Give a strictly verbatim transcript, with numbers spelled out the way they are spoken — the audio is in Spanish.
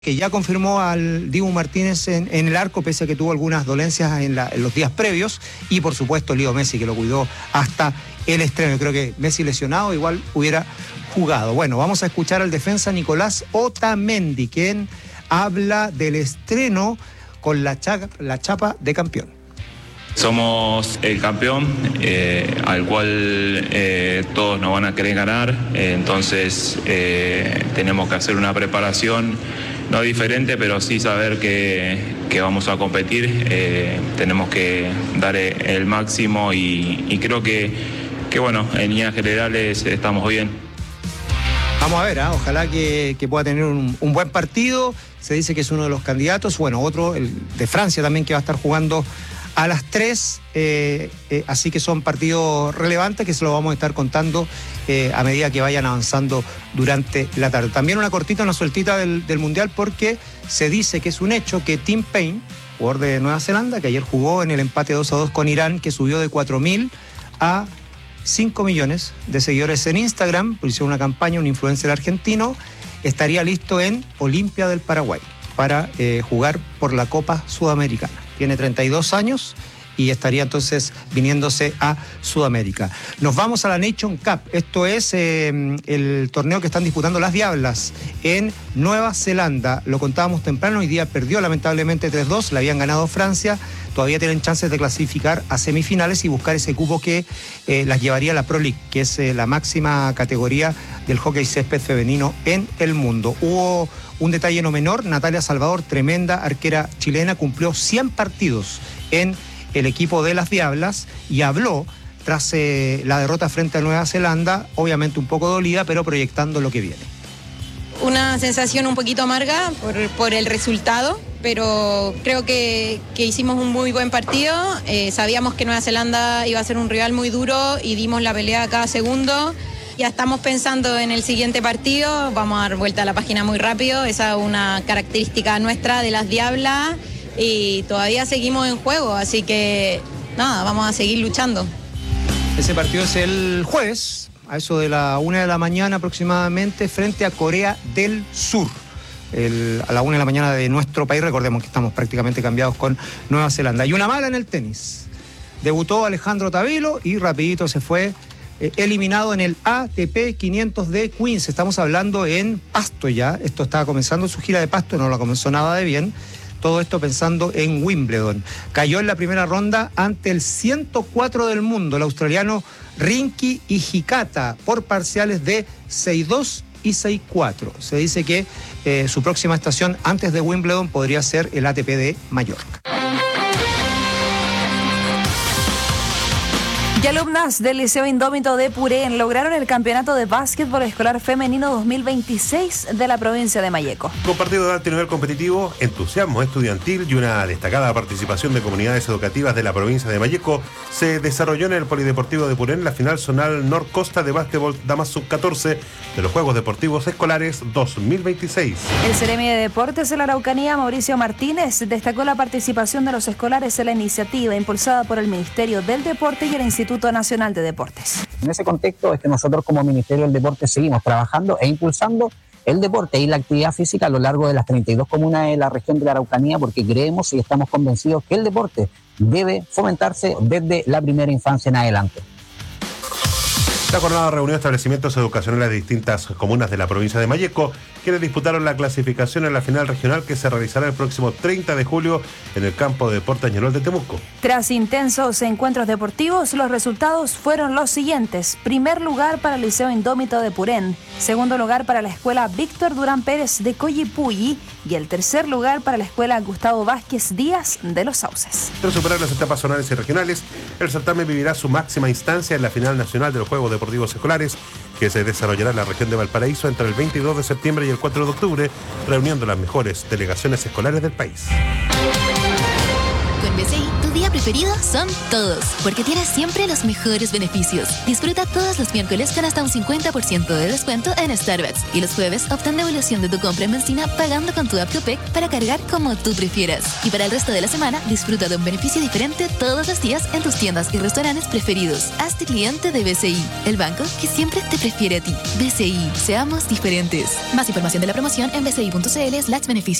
que ya confirmó al Dibu Martínez en, en el arco, pese a que tuvo algunas dolencias en, la, en los días previos, y por supuesto Leo Messi, que lo cuidó hasta el estreno. Creo que Messi lesionado igual hubiera jugado. Bueno, vamos a escuchar al defensa Nicolás Otamendi, quien habla del estreno con la, cha la chapa de campeón. Somos el campeón eh, al cual eh, todos nos van a querer ganar, eh, entonces eh, tenemos que hacer una preparación no diferente, pero sí saber que, que vamos a competir, eh, tenemos que dar el máximo y, y creo que, que bueno, en líneas generales estamos bien. Vamos a ver, ¿eh? Ojalá que, que pueda tener un, un buen partido. Se dice que es uno de los candidatos. Bueno, otro, el de Francia también, que va a estar jugando a las tres, eh, eh, así que son partidos relevantes que se los vamos a estar contando eh, a medida que vayan avanzando durante la tarde. También una cortita, una sueltita del, del Mundial, porque se dice que es un hecho que Tim Payne, jugador de Nueva Zelanda, que ayer jugó en el empate dos a dos con Irán, que subió de cuatro mil a cinco millones de seguidores en Instagram, hizo una campaña, un influencer argentino, estaría listo en Olimpia del Paraguay para eh, jugar por la Copa Sudamericana. Tiene treinta y dos años y estaría entonces viniéndose a Sudamérica. Nos vamos a la Nation Cup. Esto es eh, el torneo que están disputando las Diablas en Nueva Zelanda. Lo contábamos temprano, hoy día perdió lamentablemente tres dos, la habían ganado Francia. Todavía tienen chances de clasificar a semifinales y buscar ese cupo que eh, las llevaría a la Pro League, que es eh, la máxima categoría del hockey césped femenino en el mundo. Hubo un detalle no menor: Natalia Salvador, tremenda arquera chilena, cumplió cien partidos en el equipo de las Diablas y habló tras eh, la derrota frente a Nueva Zelanda, obviamente un poco dolida, pero proyectando lo que viene. Una sensación un poquito amarga por, por el resultado, pero creo que, que hicimos un muy buen partido. Eh, sabíamos que Nueva Zelanda iba a ser un rival muy duro y dimos la pelea a cada segundo. Ya estamos pensando en el siguiente partido, vamos a dar vuelta a la página muy rápido. Esa es una característica nuestra de las Diablas y todavía seguimos en juego, así que nada, vamos a seguir luchando. Ese partido es el jueves, a eso de la una de la mañana aproximadamente, frente a Corea del Sur. El, a la una de la mañana de nuestro país. Recordemos que estamos prácticamente cambiados con Nueva Zelanda. Y una mala en el tenis. Debutó Alejandro Tavilo y rapidito se fue eh, eliminado en el A T P quinientos de Queens. Estamos hablando en Pasto ya. Esto estaba comenzando su gira de Pasto, no la comenzó nada de bien. Todo esto pensando en Wimbledon. Cayó en la primera ronda ante el ciento cuatro del mundo, el australiano Rinky Hijikata, por parciales de seis dos y seis cuatro. Se dice que eh, su próxima estación antes de Wimbledon podría ser el A T P de Mallorca. Y alumnas del Liceo Indómito de Purén lograron el campeonato de básquetbol escolar femenino dos mil veintiséis de la provincia de Malleco. Con partido de alto nivel competitivo, entusiasmo estudiantil y una destacada participación de comunidades educativas de la provincia de Malleco, se desarrolló en el Polideportivo de Purén la final zonal Norcosta de básquetbol Damas sub catorce de los Juegos Deportivos Escolares dos mil veintiséis. El Seremi de Deportes de la Araucanía, Mauricio Martínez, destacó la participación de los escolares en la iniciativa impulsada por el Ministerio del Deporte y el Instituto Nacional de Deportes. En ese contexto es que nosotros como Ministerio del Deporte seguimos trabajando e impulsando el deporte y la actividad física a lo largo de las treinta y dos comunas de la región de la Araucanía, porque creemos y estamos convencidos que el deporte debe fomentarse desde la primera infancia en adelante. La jornada reunió establecimientos educacionales de distintas comunas de la provincia de Malleco, quienes disputaron la clasificación en la final regional que se realizará el próximo treinta de julio en el campo de Deportes Ñolol de Temuco. Tras intensos encuentros deportivos, los resultados fueron los siguientes. Primer lugar para el Liceo Indómito de Purén, segundo lugar para la Escuela Víctor Durán Pérez de Coyipulli y el tercer lugar para la Escuela Gustavo Vázquez Díaz de Los Sauces. Tras superar las etapas zonales y regionales, el certamen vivirá su máxima instancia en la final nacional de los Juegos Deportivos Escolares, que se desarrollará en la región de Valparaíso entre el veintidós de septiembre y el cuatro de octubre, reuniendo las mejores delegaciones escolares del país. Con B C I, tu día preferido son todos, porque tienes siempre los mejores beneficios. Disfruta todos los miércoles con hasta un cincuenta por ciento de descuento en Starbucks. Y los jueves, obtén devolución de tu compra en benzina pagando con tu app Copec para cargar como tú prefieras. Y para el resto de la semana, disfruta de un beneficio diferente todos los días en tus tiendas y restaurantes preferidos. Hazte cliente de B C I, el banco que siempre te prefiere a ti. B C I, seamos diferentes. Más información de la promoción en bci punto cl slash beneficios.